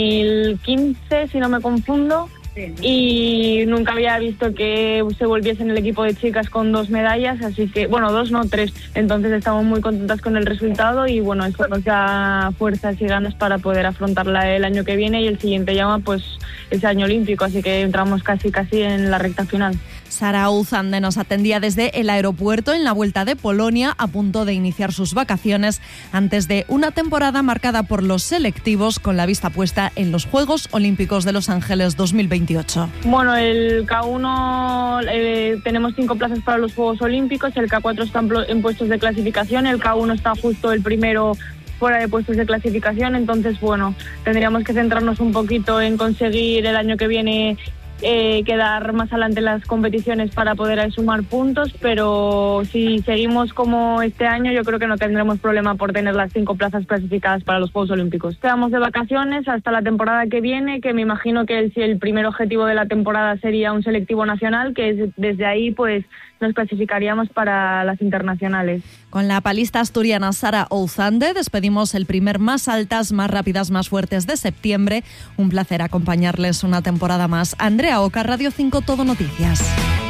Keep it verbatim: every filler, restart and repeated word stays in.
mil quince, si no me confundo. Sí. Y nunca había visto que se volviese en el equipo de chicas con dos medallas, así que, bueno, dos no, tres. Entonces estamos muy contentas con el resultado y bueno, esto nos da fuerzas y ganas para poder afrontarla el año que viene y el siguiente llama pues ese año olímpico, así que entramos casi casi en la recta final. Sara Ouzande nos atendía desde el aeropuerto en la vuelta de Polonia, a punto de iniciar sus vacaciones antes de una temporada marcada por los selectivos con la vista puesta en los Juegos Olímpicos de Los Ángeles dos mil veintiocho. Bueno, el K uno eh, tenemos cinco plazas para los Juegos Olímpicos, el K cuatro está en puestos de clasificación, el K uno está justo el primero fuera de puestos de clasificación, entonces bueno, tendríamos que centrarnos un poquito en conseguir el año que viene Eh, quedar más adelante en las competiciones para poder sumar puntos, pero si seguimos como este año yo creo que no tendremos problema por tener las cinco plazas clasificadas para los Juegos Olímpicos. Quedamos de vacaciones hasta la temporada que viene, que me imagino que el, si el primer objetivo de la temporada sería un selectivo nacional, que es, desde ahí pues nos clasificaríamos para las internacionales. Con la palista asturiana Sara Ouzande despedimos el primer Más Altas, Más Rápidas, Más Fuertes de septiembre. Un placer acompañarles una temporada más. Andrea Oca, Radio cinco Todo Noticias.